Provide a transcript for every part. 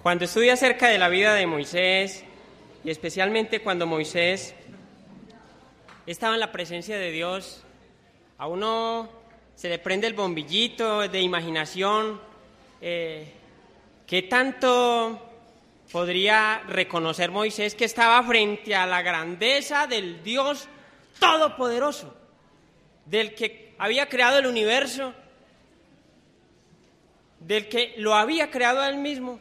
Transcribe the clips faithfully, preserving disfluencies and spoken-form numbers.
Cuando estudio acerca de la vida de Moisés, y especialmente cuando Moisés estaba en la presencia de Dios, a uno se le prende el bombillito de imaginación. Eh, ¿Qué tanto podría reconocer Moisés que estaba frente a la grandeza del Dios Todopoderoso, del que había creado el universo, del que lo había creado a él mismo?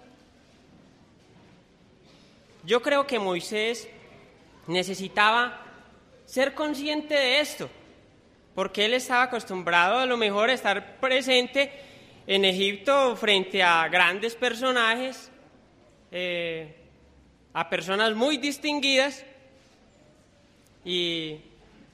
Yo creo que Moisés necesitaba ser consciente de esto, porque él estaba acostumbrado a lo mejor a estar presente en Egipto frente a grandes personajes, eh, a personas muy distinguidas, y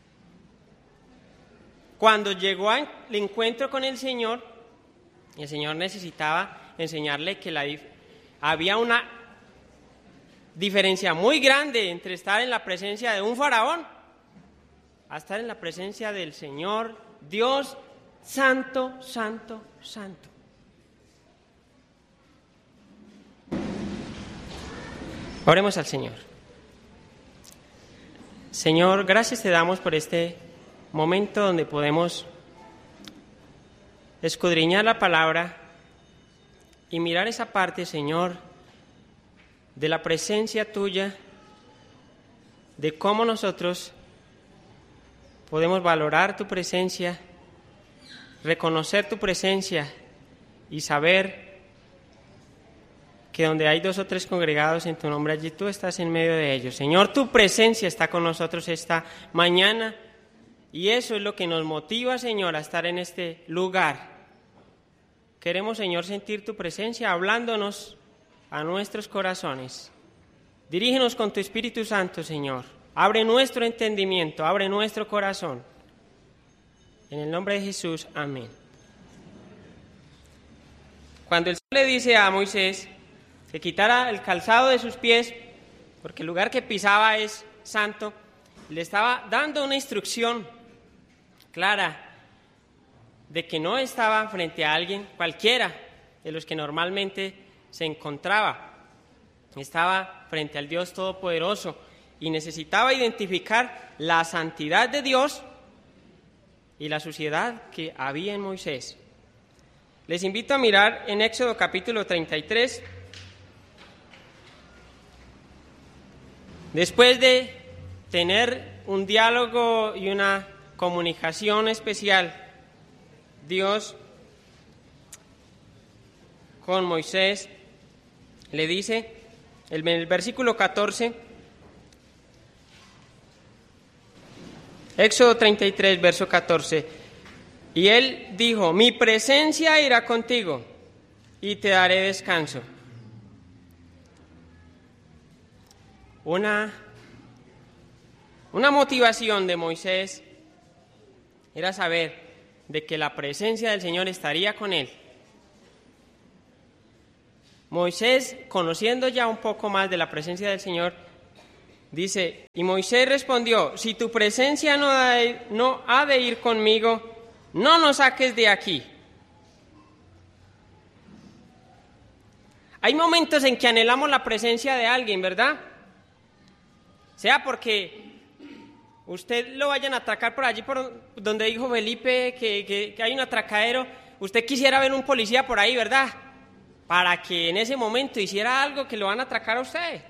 cuando llegó al encuentro con el Señor, el Señor necesitaba enseñarle que la, había una diferencia muy grande entre estar en la presencia de un faraón a estar en la presencia del Señor, Dios santo, santo, santo. Oremos al Señor. Señor, gracias te damos por este momento donde podemos escudriñar la palabra y mirar esa parte, Señor, de la presencia tuya, de cómo nosotros podemos valorar tu presencia, reconocer tu presencia y saber que donde hay dos o tres congregados en tu nombre, allí tú estás en medio de ellos. Señor, tu presencia está con nosotros esta mañana y eso es lo que nos motiva, Señor, a estar en este lugar. Queremos, Señor, sentir tu presencia hablándonos a nuestros corazones. Dirígenos con tu Espíritu Santo, Señor. Abre nuestro entendimiento, abre nuestro corazón. En el nombre de Jesús, amén. Cuando el Señor le dice a Moisés que quitara el calzado de sus pies, porque el lugar que pisaba es santo, le estaba dando una instrucción clara de que no estaba frente a alguien cualquiera de los que normalmente se encontraba, estaba frente al Dios Todopoderoso y necesitaba identificar la santidad de Dios y la suciedad que había en Moisés. Les invito a mirar en Éxodo capítulo treinta y tres. Después de tener un diálogo y una comunicación especial, Dios con Moisés le dice, en el versículo catorce, Éxodo treinta y tres, verso catorce, y él dijo, mi presencia irá contigo y te daré descanso. Una, una motivación de Moisés era saber de que la presencia del Señor estaría con él. Moisés, conociendo ya un poco más de la presencia del Señor, dice, y Moisés respondió, si tu presencia no ha de, no ha de ir conmigo, no nos saques de aquí. Hay momentos en que anhelamos la presencia de alguien, ¿verdad? Sea porque usted lo vayan a atracar por allí, por donde dijo Felipe que, que, que hay un atracadero, usted quisiera ver un policía por ahí, ¿verdad? Para que en ese momento hiciera algo que lo van a atracar a usted.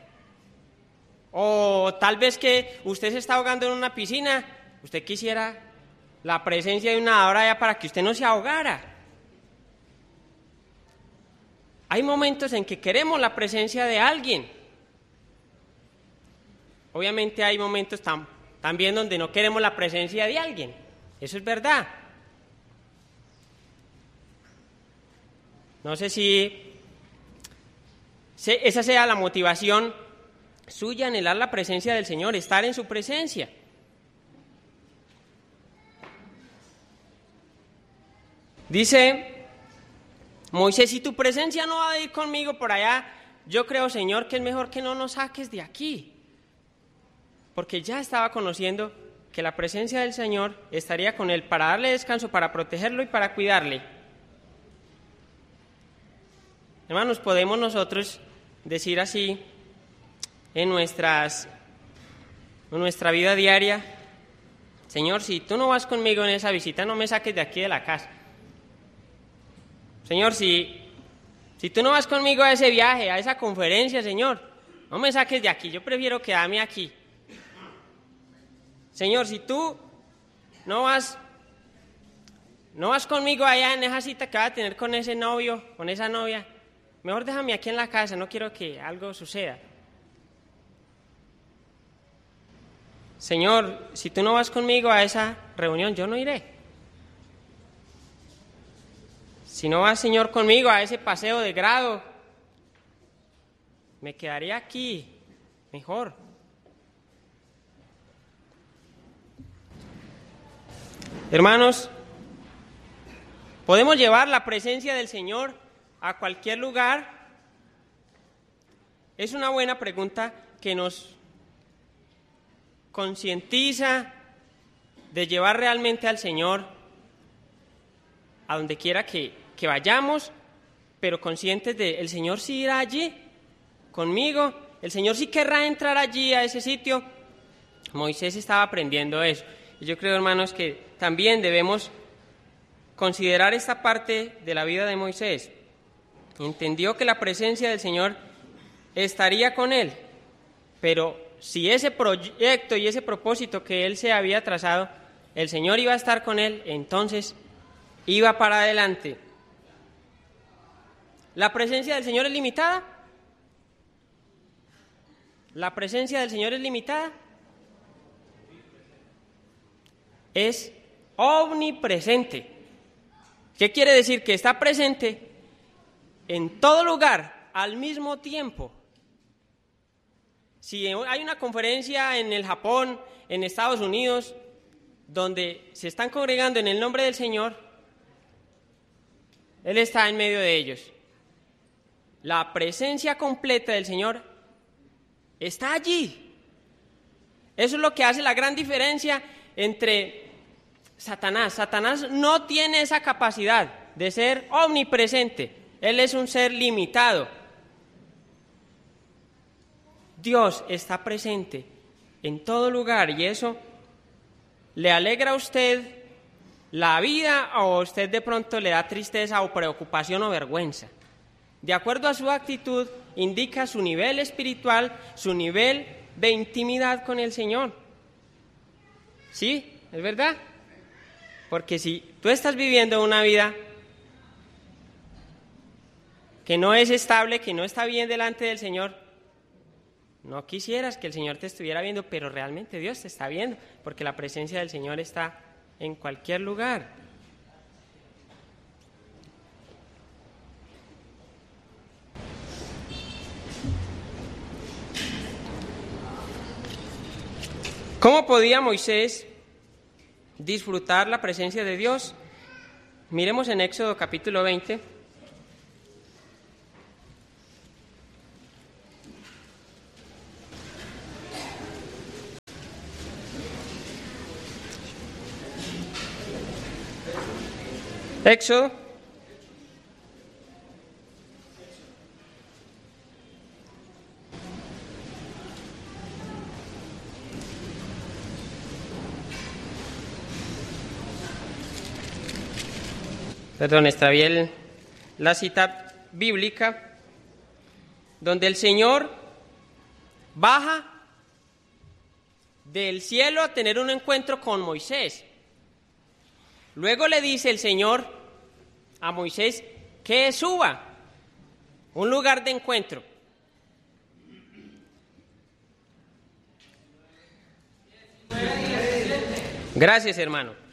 O tal vez que usted se está ahogando en una piscina, usted quisiera la presencia de un nadador allá para que usted no se ahogara. Hay momentos en que queremos la presencia de alguien. Obviamente hay momentos tam- también donde no queremos la presencia de alguien. Eso es verdad. No sé si esa sea la motivación suya, anhelar la presencia del Señor, estar en su presencia. Dice Moisés, si tu presencia no va a ir conmigo por allá, yo creo, Señor, que es mejor que no nos saques de aquí. Porque ya estaba conociendo que la presencia del Señor estaría con él para darle descanso, para protegerlo y para cuidarle. Hermanos, podemos nosotros decir así en, nuestras, en nuestra vida diaria: Señor, si tú no vas conmigo en esa visita, no me saques de aquí de la casa. Señor, si, si tú no vas conmigo a ese viaje, a esa conferencia, Señor, no me saques de aquí, yo prefiero quedarme aquí. Señor, si tú no vas, no vas conmigo allá en esa cita que vas a tener con ese novio, con esa novia, mejor déjame aquí en la casa, no quiero que algo suceda. Señor, si tú no vas conmigo a esa reunión, yo no iré. Si no vas, Señor, conmigo a ese paseo de grado, me quedaré aquí, mejor. Hermanos, ¿podemos llevar la presencia del Señor a cualquier lugar? Es una buena pregunta que nos concientiza de llevar realmente al Señor a donde quiera que, que vayamos, pero conscientes de el Señor sí irá allí conmigo, el Señor sí querrá entrar allí a ese sitio. Moisés estaba aprendiendo eso. Y yo creo, hermanos, que también debemos considerar esta parte de la vida de Moisés. Entendió que la presencia del Señor estaría con él, pero si ese proyecto y ese propósito que él se había trazado, el Señor iba a estar con él, entonces iba para adelante. ¿La presencia del Señor es limitada? ¿La presencia del Señor es limitada? Es omnipresente. ¿Qué quiere decir? Que está presente en todo lugar al mismo tiempo. Si hay una conferencia en el Japón, en Estados Unidos, donde se están congregando en el nombre del Señor, Él está en medio de ellos. La presencia completa del Señor está allí. Eso es lo que hace la gran diferencia entre Satanás. Satanás no tiene esa capacidad de ser omnipresente. Él es un ser limitado. Dios está presente en todo lugar y eso le alegra a usted la vida, o a usted de pronto le da tristeza o preocupación o vergüenza. De acuerdo a su actitud, indica su nivel espiritual, su nivel de intimidad con el Señor. ¿Sí? ¿Es verdad? Porque si tú estás viviendo una vida que no es estable, que no está bien delante del Señor, no quisieras que el Señor te estuviera viendo, pero realmente Dios te está viendo, porque la presencia del Señor está en cualquier lugar. ¿Cómo podía Moisés disfrutar la presencia de Dios? Miremos en Éxodo capítulo veinte. Éxodo Perdón, extravié el, la cita bíblica donde el Señor baja del cielo a tener un encuentro con Moisés. Luego le dice el Señor a Moisés que suba, un lugar de encuentro. Gracias, hermano.